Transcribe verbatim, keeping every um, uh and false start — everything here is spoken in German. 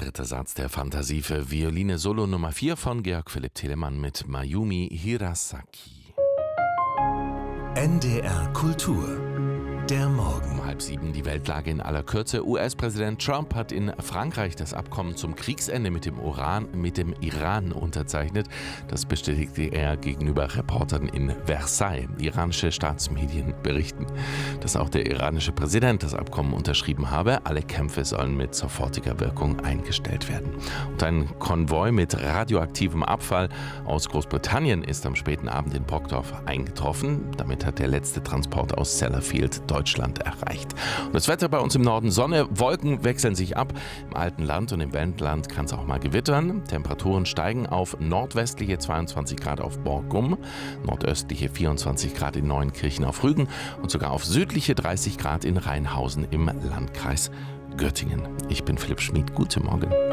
Dritter Satz der Fantasie für Violine Solo Nummer vier von Georg Philipp Telemann mit Mayumi Hirasaki. N D R Kultur. Der Morgen. Um halb sieben die Weltlage in aller Kürze. U S-Präsident Trump hat in Frankreich das Abkommen zum Kriegsende mit dem, Uran, mit dem Iran unterzeichnet. Das bestätigte er gegenüber Reportern in Versailles. Iranische Staatsmedien berichten, dass auch der iranische Präsident das Abkommen unterschrieben habe. Alle Kämpfe sollen mit sofortiger Wirkung eingestellt werden. Und ein Konvoi mit radioaktivem Abfall aus Großbritannien ist am späten Abend in Brockdorf eingetroffen. Damit hat der letzte Transport aus Sellafield Deutschland erreicht. Und das Wetter bei uns im Norden: Sonne, Wolken wechseln sich ab. Im alten Land und im Wendland kann es auch mal gewittern. Temperaturen steigen auf nordwestliche zweiundzwanzig Grad auf Borkum, nordöstliche vierundzwanzig Grad in Neuenkirchen auf Rügen und sogar auf südliche dreißig Grad in Rheinhausen im Landkreis Göttingen. Ich bin Philipp Schmid. Guten Morgen.